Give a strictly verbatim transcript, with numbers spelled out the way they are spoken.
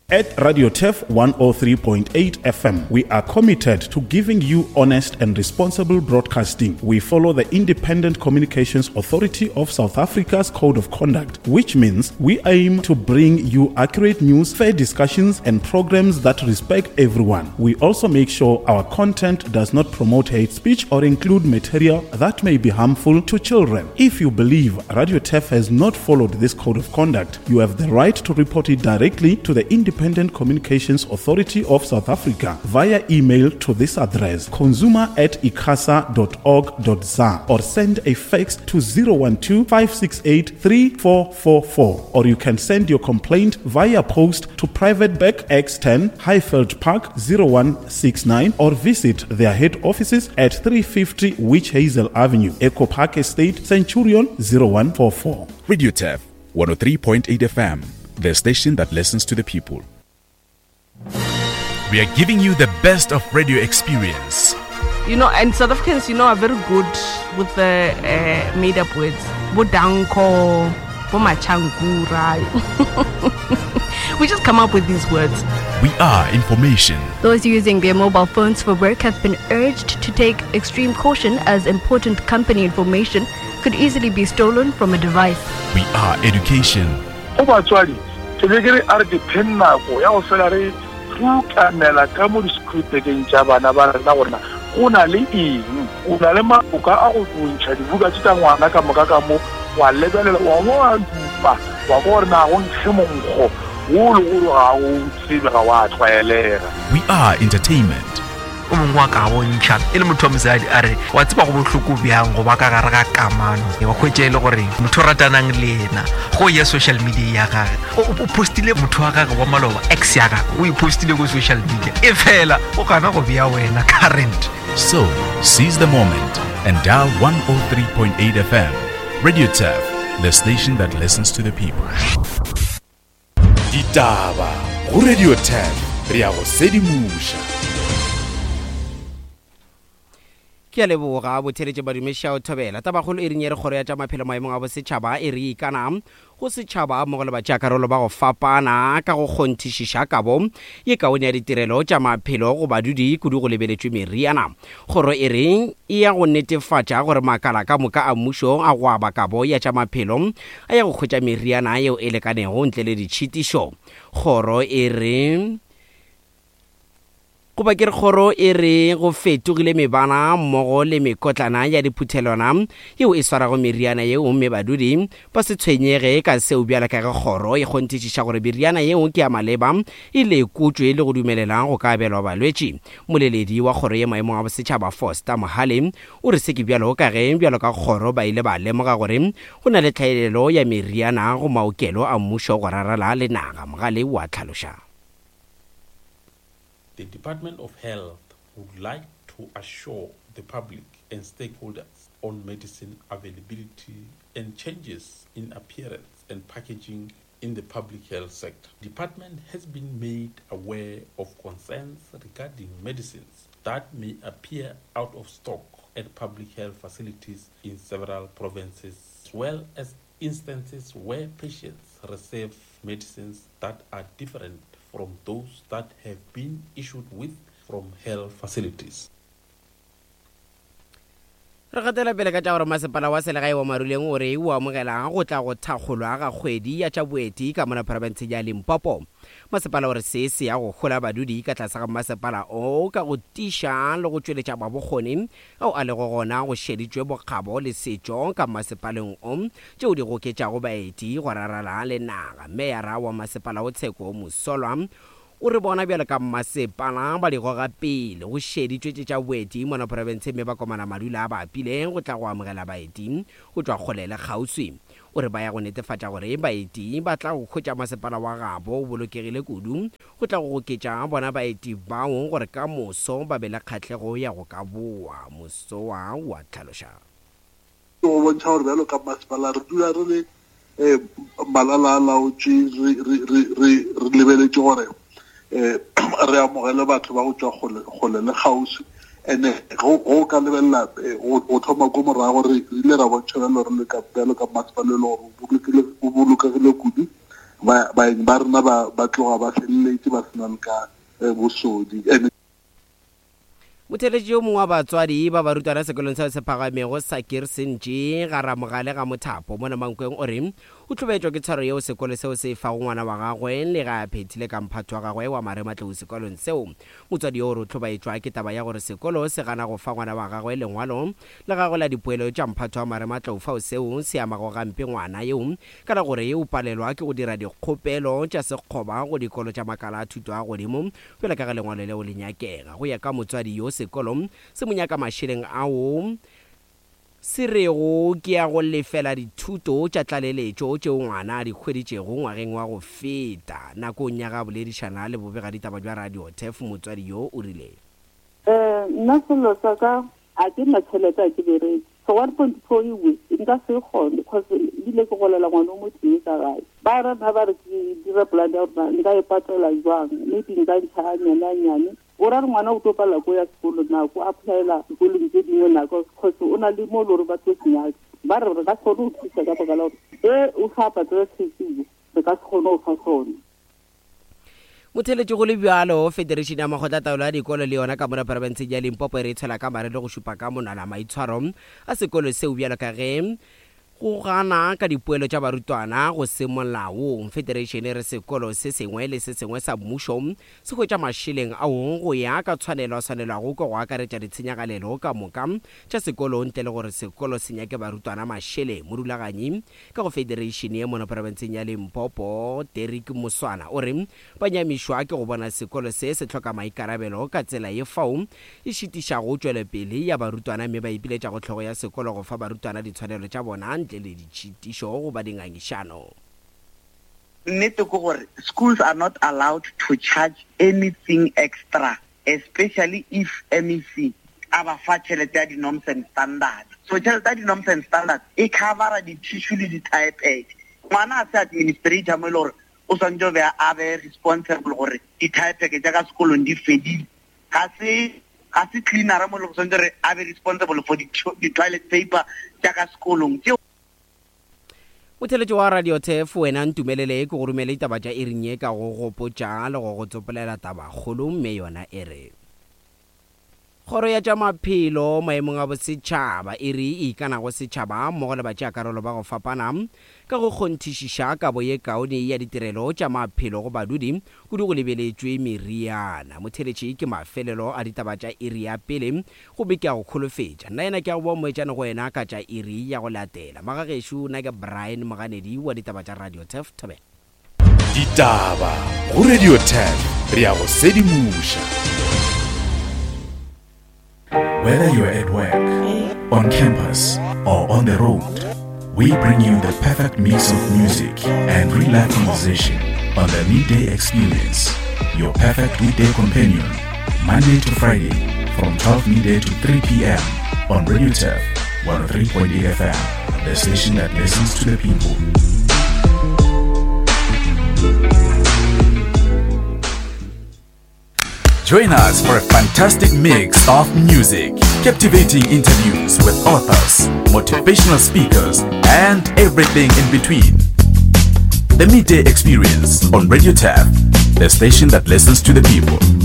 At Radio T E F one oh three point eight F M, we are committed to giving you honest and responsible broadcasting. We follow the Independent Communications Authority of South Africa's Code of Conduct, which means we aim to bring you accurate news, fair discussions, and programs that respect everyone. We also make sure our content does not promote hate speech or include material that may be harmful to children. If you believe Radio T E F has not followed this Code of Conduct, you have the right to report it directly to the Independent Independent Communications Authority of South Africa via email to this address consumer at icasa dot org dot za or send a fax to zero one two, five six eight, three four four four, or you can send your complaint via post to Private Back X ten Highfield Park zero one six nine or visit their head offices at three fifty Witch Hazel Avenue, Echo Park Estate, Centurion zero one four four. Radio T E F one oh three point eight F M, the station that listens to the people. We are giving you the best of radio experience. You know, and South Africans, you know, are very good with the uh, made-up words. Bodanko, bomachangura. We just come up with these words. We are information. Those using their mobile phones for work have been urged to take extreme caution as important company information could easily be stolen from a device. We are education. Kanela ka mo diskripteng tsa bana ba rena bona go na le eng o na le maboka a go bontšha dibuka tsa ngwana ka moka ka mo wa lebelela wa mo a dupa wa bona go ntshimonkgo wo le go ga o tsebe ga wa tshwaelega. We are entertainment. o mongwe wa ka bontšha e le motho wa mosadi a re wa tseba go bohloko bjang go ba ka gare ga kamano wa hwetše le gore motho o ratanang le ena go ye social media ya gage o postile motho wa gage wa maloba ex ya gage o ipostile go social media e fela o kana go bea wena current. So seize the moment and dial one oh three point eight F M. Radio T E F, the station that listens to the people. Ditaba go Radio T E F, re ya go sedimusha. Ke a leboga botheletše badumešao thobela tabagolo e rinyere kgoro ya tša maphelo maemong a bosetšhaba e re ikana go setšhaba mmogo le batšeakarolo ba go fapana ka go kgonthišiša kabo ye kaone ya ditirelo tša maphelo go badudi kudu go lebeletšwe meriana. Kgoro e reng e ya go netefatša gore makala ka moka a mmušo a go aba kabo ya tša maphelo a ya go khwetša meriana yeo e lekanego ntle le ditšhitišo. Kgoro e reng go ba ke re kgoro e re go fetogile mebana mmogo le mekotlana ya diphuthelwana yeo e swarago meriana yeo mme badudi ba se tshwenyege ka seo bjala ka ge kgoro e kgonthišiša gore meriana yeo ke ya maleba e lekotšwe le go dumelela go ka abelwa balwetši. Moleledi wa kgoro ye maemong a bosetšhaba Foster Mohale o re se ke bjalo ka ge bjalo ka kgoro ba ile ba lemoga gore go na le tlhaelelo ya meriana go maokelo a mmušo go rarala le naga. Mogale wa tlhaloša. The Department of Health would like to assure the public and stakeholders on medicine availability and changes in appearance and packaging in the public health sector. The department has been made aware of concerns regarding medicines that may appear out of stock at public health facilities in several provinces, as well as instances where patients receive medicines that are different from those that have been issued with from health facilities. Re gatela pele ka tša gore masepala wa selegae wa Maruleng o re o amogela go tla go thakgolwa ga kgwedi ya tša boeti ka mona province ya Limpopo. Masepala o re se se ya go gola badudi ka tlase ga masepala o ka go tiša le go tšweletša ba bokgoni ao a le go gona go šeditšwe bokgabo le setšo ka masepaleng o tšeo di goketšago baeti go rarala le naga. Meyara wa masepala o Tsheko Mosolwa o re bona bjale ka masepala ba di goga pele go šeditšwe tša boeti mona province mme ba komana madula a ba apileng go tla go amogela baeti go tšwa kgole le kgauswi. O re ba ya go netefatša gore baeti ba tla go khwetša masepala wa gabo o bolokegile kudu go tla go goketša bona baeti bao gore ka moso ba be le kgatlhego ya go ka boa. Moso wa wa tlhaloša go bontšha gore bjalo ka masepala re dula re le malala a laotše re lebeletše gore re amogele batho ba go tšwa kgole le kgauswi ene go ka lebelela o thoma ko morago re ile ra bontšha bjalo re le ka bjalo ka masepala le gore o bolokegile kudu baeng ba rena ba tloga ba feleletse ba senang ka bosodi. motheletši yo mongwe wa batswadi ba barutwana sekolong seo se phagamego sa Kirsentje ga Ramogale ga Mothapo mo Namankweng o re o tlhobetšwa ke tshwaro yeo sekolo seo se fago ngwana wa gagwe le ga a phethile ka mphato wa gagwe wa marematlou sekolong seo. Motswadi yo o re o tlhobaetšwa ke taba ya gore sekolo se gana go fa ngwana wa gagwe lengwalo le gagwe la dipoelo tša mphato wa marematlou fao seo se amago gampe ngwana yeo ka la gore o palelwa ke go dira dikgopelo tša sekgoba go dikolo tša makala a thuto a godimo pele ka ga lengwalo leo le nyakega. Go ya ka motswadi yo sekolo se mo nyaka mašeleng ao se rego ke ya go lefela dithuto tša tlaleletšo tšeo ngwana a di hweditšego ngwageng wa go feta. Nakong ya ga boledišana le bobega ditaba bja Radio Tef, motswadi yo o rile um nna selo sa ka a ke nna tšhelete a ke beretse so one point four ewe nka se kgone because ebile ke golela ngwana o motho ka gae ba rena ba re ke dira polane ya rona nka e patela jwang maybe nka ntšha a nyane a nyane o ra re ngwana o tlo pala ko ya sekolo nako a applyela sekolong tse dingwe nako because o na le mo le gore ba tlo senyaka ba re re ka se kgone go thusa ka baka la gore e o sa patela sekiwe re ka se kgone go fa sone. motheletši go le bjalo Federation ya Makgotla Taolo ya Dikolo le yona ka mona porofenseng ya Limpopo e re tshwela ka mare le go šupa ka monwana maitshwaro a sekolo seo bjalo ka ge go gana ka dipoelo tša barutwana go se molaong. Federation e re sekolo se sengwe le se sengwe sa mmušo se hwetša mašeleng ao go ya ka tshwanelo tshwanelwago ko go akaretša ditshenyagalelo ka moka tša sekolo ntle le gore sekolo se nyake barutwana mašele. Morulaganyi ka go Federation ye mono porofenseng ya Limpopo Derek Muswana o re ba nyamišwa ke go bona sekolo se se tlhoka maikarabelo ka tsela ye fao e šitišago tšwelepele ya barutwana mme ba ipiletša go tlhogo ya sekolo go fa barutwana ditshwanelo tša bona ntle le ditšhitišo go ba dingangišano. Nnete ke gore schools are not allowed to charge anything extra, especially if M E C aba fa tšhelete ya di-norms and standards. So tšhelete ya di-norms and standards e covera di-tissue le di-tie pad. Ngwana a se administrator mo e le gore o swantse be a be responsible gore di-tie pad tša ka sekolong di fedile. Ga se ga se cleanera mo e le go swantse re a be responsible for di-toilet paper tša ka sekolong. motheletši wa Radio Tef wena ntumelele ke go rumele ditaba tša erinye ka go gopotša le go go tsopolela taba kgolo mme yona e re kgoro ya tša maphelo maemong a bosetšhaba e re e ikana go setšhaba mmogo le batšeakarolo ba go fapana ka go kgonthišiša kabo ye kaone ya ditirelo tša maphelo go badudi kudu go lebeletšwe meriana. Motheletši ke mafelelo a ditaba tša iri ya pele go be ke a go kholofetša nna ena ke a go boa moetšane go wena ka tša iri ya go latela. Magagešo nna ke Brian Moganedi wa ditaba tša Radio Tef Thobela. Ditaba go Radio Tef re a go sedimuša. Whether you're at work, on campus, or on the road, we bring you the perfect mix of music and real-life conversation on the Midday Experience, your perfect weekday companion, Monday to Friday from twelve midday to three p.m. on Radio Tef one oh three point eight F M, the station that listens to the people. Join us for a fantastic mix of music, captivating interviews with authors, motivational speakers, and everything in between. The Midday Experience on Radio Tef, the station that listens to the people.